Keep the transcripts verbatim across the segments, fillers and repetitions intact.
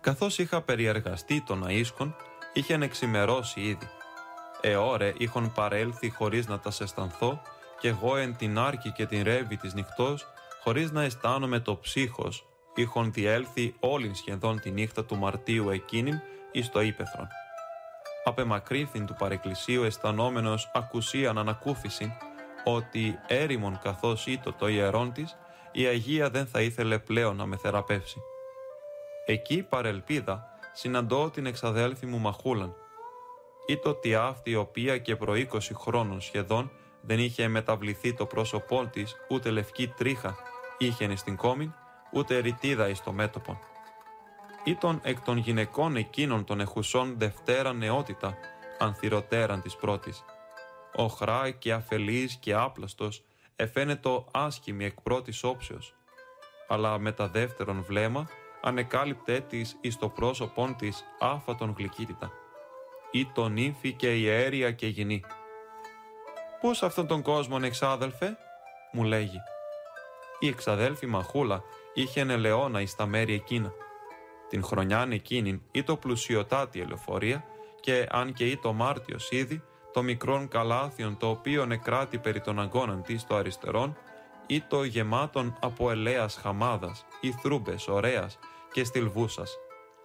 Καθώς είχα περιεργαστεί των αΐσκων, είχεν εξημερώσει ήδη. Εώρε είχον παρέλθει χωρίς να τας αισθανθώ, και εγώ εν την άρκη και την ρεύη της νυχτός, χωρίς να αισθάνομαι το ψύχος, είχον διέλθει όλην σχεδόν τη νύχτα του Μαρτίου εκείνην εις το ύπαιθρον. Απεμακρύθην του παρεκκλησίου αισθανόμενος ακουσίαν ανακούφισιν, ότι έρημον καθώς ήτο το ιερόν της, η Αγία δεν θα ήθελε πλέον να με θεραπεύσει. Εκεί παρελπίδα συναντώ την εξαδέλφη μου Μαχούλαν. Ήτο ότι αυτή η οποία και προ είκοσι χρόνων σχεδόν δεν είχε μεταβληθεί το πρόσωπό της, ούτε λευκή τρίχα είχεν στην κόμην, ούτε ρητίδα εις το μέτωπον. Ήτον εκ των γυναικών εκείνων των εχουσών δευτέρα νεότητα, ανθυροτέραν της πρώτης. Οχρά και αφελής και άπλαστος, εφαίνετο άσχημη εκ πρώτης όψεως, αλλά με τα δεύτερον βλέμμα ανεκάλυπτε της εις το πρόσωπον της άφατον γλυκύτητα. Ήτον ύμφη και ιέρια και γυνή. «Πούς αυτόν τον κόσμον, εξάδελφε?» μου λέγει. Η εξαδέλφη Μαχούλα είχεν ελαιόνα εις τα μέρη εκείνα. Την χρονιάν εκείνην ήτο πλουσιωτάτη ελεοφορία, και αν και ήτο Μάρτιος ήδη, το μικρόν καλάθιον το οποίο νεκράτη περί των αγκώναν της το αριστερόν, ήτο γεμάτον από ελαίας χαμάδας, ή θρούμπες ωραίας και στυλβούσας.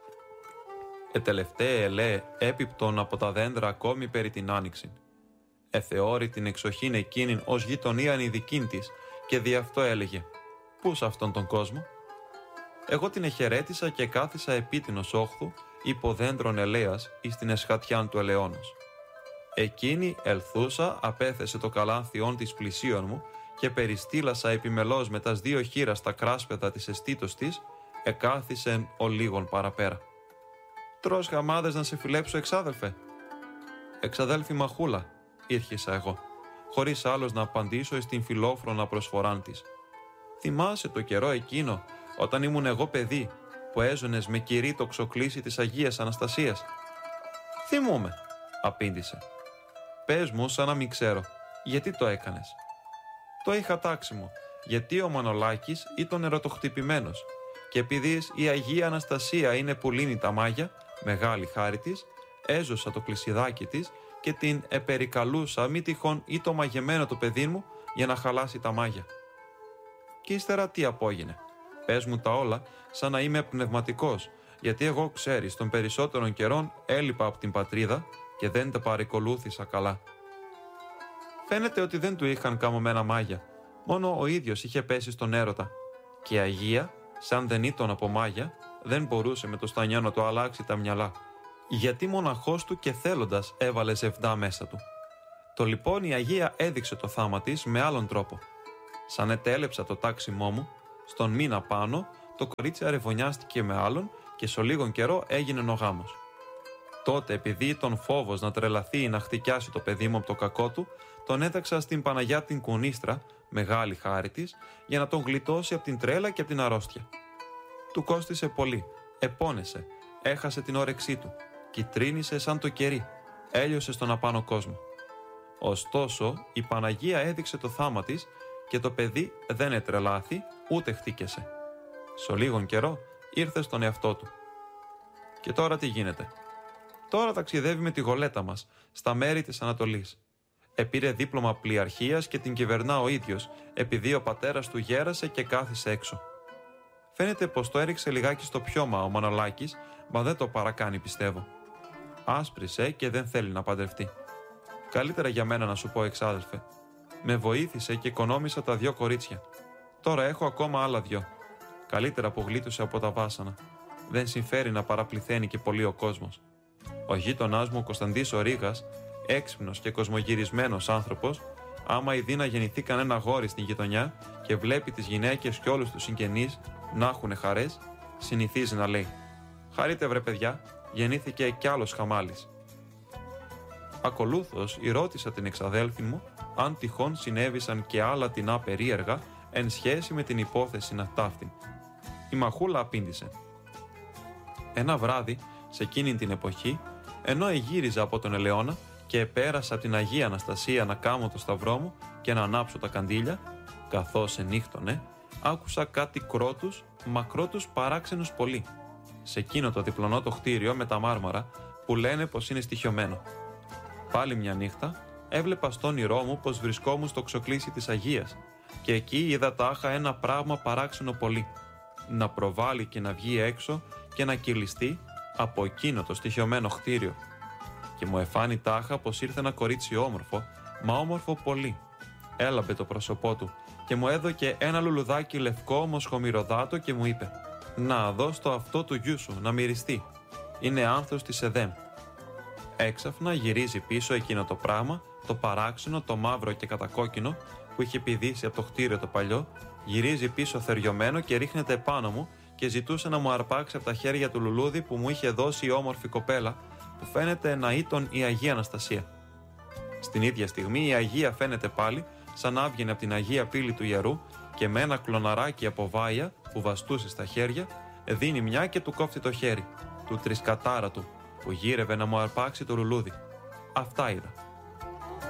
Ετελευταίε ελαίε έπιπτον από τα δέντρα ακόμη περί την άνοιξην. Εθεώρη την εξοχήν εκείνην ως γειτονίαν η δικήν της, και δι' αυτό έλεγε «Πούς αυτόν τον κόσμο?» Εγώ την εχαιρέτησα και κάθισα επίτινος όχθου υπό δέντρον ελαίας εις την εσχατιάν του ελαιώνος. Εκείνη ελθούσα απέθεσε το καλάθιόν της πλησίον μου και περιστήλασα επιμελώς με τας δύο χείρας τα κράσπεδα της αισθήτως της, εκάθισεν ο λίγον παραπέρα. «Τρως γαμάδες να σε φιλέψω, εξάδελφε?» «Εξαδέλφη Μαχούλα», ήρχισα εγώ, χωρίς άλλος να απαντήσω εις την φιλόφρονα προσφοράν της. «Θυμάσαι το καιρό εκείνο, όταν ήμουν εγώ παιδί, που έζωνες με κυρίτοξο κλίση της Αγίας Αναστασίας?» «Θυμούμαι», απήντησε. «Πες μου σαν να μην ξέρω, γιατί το έκανες?» «Το είχα τάξιμο, γιατί ο Μανολάκης ήταν ερωτοχτυπημένος, και επειδή η Αγία Αναστασία είναι που λύνει τα μάγια, μεγάλη χάρη της, έζωσα το κλεισιδάκι της και την επερικαλούσα μη τυχόν ή το μαγεμένο το παιδί μου για να χαλάσει τα μάγια». «Και ύστερα τι απόγινε? Πες μου τα όλα σαν να είμαι πνευματικός, γιατί εγώ, ξέρεις, των περισσότερων καιρών έλειπα από την πατρίδα και δεν τα παρακολούθησα καλά». «Φαίνεται ότι δεν του είχαν καμωμένα μάγια, μόνο ο ίδιος είχε πέσει στον έρωτα, και η Αγία, σαν δεν ήταν από μάγια, δεν μπορούσε με το στανιό να το αλλάξει τα μυαλά, γιατί μοναχός του και θέλοντας έβαλε ζευδά μέσα του. Το λοιπόν η Αγία έδειξε το θάμα της με άλλον τρόπο. Σαν ετέλεψα το τάξιμό μου, στον μήνα πάνω, το κορίτσι αρεβωνιάστηκε με άλλον και σε λίγον καιρό έγινε ο γάμος. Τότε, επειδή τον φόβος να τρελαθεί ή να χτυκιάσει το παιδί μου από το κακό του, τον έταξα στην Παναγιά την Κουνίστρα, μεγάλη χάρη της, για να τον γλιτώσει από την τρέλα και από την αρρώστια. Του κόστισε πολύ, επώνεσε, έχασε την όρεξή του, κυτρίνησε σαν το κερί, έλειωσε στον απάνω κόσμο. Ωστόσο, η Παναγία έδειξε το θάμα της και το παιδί δεν ετρελάθη ούτε χτύκεσε. Σε λίγον καιρό ήρθε στον εαυτό του. Και τώρα τι γίνεται? Τώρα ταξιδεύει με τη γολέτα μας στα μέρη της Ανατολής. Επήρε δίπλωμα πλοιαρχίας και την κυβερνά ο ίδιος, επειδή ο πατέρας του γέρασε και κάθισε έξω. Φαίνεται πως το έριξε λιγάκι στο πιώμα ο Μανολάκης, μα δεν το παρακάνει, πιστεύω. Άσπρισε και δεν θέλει να παντρευτεί. Καλύτερα για μένα να σου πω, εξάδελφε. Με βοήθησε και οικονόμησα τα δυο κορίτσια. Τώρα έχω ακόμα άλλα δυο. Καλύτερα που γλίτωσε από τα βάσανα. Δεν συμφέρει να παραπληθαίνει και πολύ ο κόσμος. Ο γείτονάς μου, ο Κωνσταντής ο Ρήγας, έξυπνος και κοσμογυρισμένος άνθρωπος, άμα ειδεί να γεννηθεί κανένα γόρι στην γειτονιά και βλέπει τις γυναίκες και όλους τους συγγενείς να έχουν χαρές, συνηθίζει να λέει: «Χαρείτε βρε παιδιά, γεννήθηκε κι άλλος χαμάλης». Ακολούθως ρώτησα την εξαδέλφη μου αν τυχόν συνέβησαν και άλλα τεινά περίεργα εν σχέση με την υπόθεση ναυτάφτην. Η Μαχούλα απήντησε: «Ένα βράδυ, σε εκείνη την εποχή, ενώ εγύριζα από τον Ελαιώνα και πέρασα από την Αγία Αναστασία να κάμω το σταυρό μου και να ανάψω τα καντήλια, καθώς ενύχτωνε, άκουσα κάτι κρότους, μακρότους παράξενους πολύ, σε εκείνο το διπλωνό το κτίριο με τα μάρμαρα που λένε πως είναι στοιχειωμένο. Πάλι μια νύχτα έβλεπα στο όνειρό μου πως βρισκόμουν στο ξοκλήσι της Αγίας και εκεί είδα τάχα ένα πράγμα παράξενο πολύ. Να προβάλλει και να βγει έξω και να κυλιστεί από εκείνο το στοιχειωμένο κτίριο. Και μου εφάνει τάχα πως ήρθε ένα κορίτσι όμορφο, μα όμορφο πολύ. Έλαμπε το πρόσωπό του και μου έδωκε ένα λουλουδάκι λευκό μοσχομυρωδάτο και μου είπε: «Να, δώσ' το αυτό του γιού σου, να μυριστεί. Είναι άνθος της Εδέμ». Έξαφνα γυρίζει πίσω εκείνο το πράγμα, το παράξενο, το μαύρο και κατακόκκινο που είχε πηδήσει από το κτίριο το παλιό, γυρίζει πίσω θεριωμένο και ρίχνεται επάνω μου και ζητούσε να μου αρπάξει από τα χέρια του λουλούδι που μου είχε δώσει η όμορφη κοπέλα που φαίνεται να ήταν η Αγία Αναστασία. Στην ίδια στιγμή η Αγία φαίνεται πάλι σαν να έβγαινε από την Αγία Πύλη του Ιερού και με ένα κλωναράκι από βάια που βαστούσε στα χέρια δίνει μια και του κόφτει το χέρι, του τρισκατάρα του που γύρευε να μου αρπάξει το λουλούδι. Αυτά είδα.